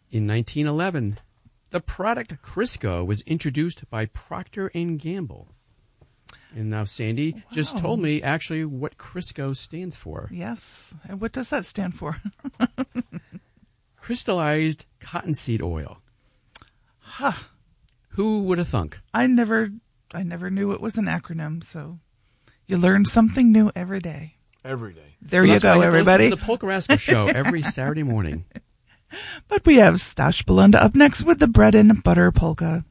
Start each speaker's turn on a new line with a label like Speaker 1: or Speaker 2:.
Speaker 1: In 1911, the product Crisco was introduced by Procter & Gamble. And now Sandy just told me actually what Crisco stands for.
Speaker 2: Yes. And what does that stand for?
Speaker 1: Crystallized cottonseed oil.
Speaker 2: Huh.
Speaker 1: Who would have thunk?
Speaker 2: I never knew it was an acronym, so you learn something new every day.
Speaker 3: Every day.
Speaker 2: There you go, everybody.
Speaker 1: Listen to the Polka Rascal Show every Saturday morning.
Speaker 2: But we have Stash Belunda up next with the bread and butter polka.